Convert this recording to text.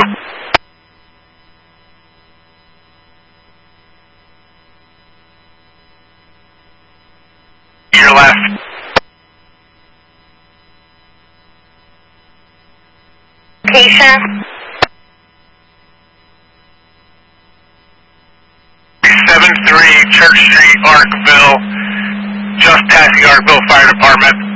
Your left. Location. 73 Church Street, Arkville. Just past the Arkville Fire Department.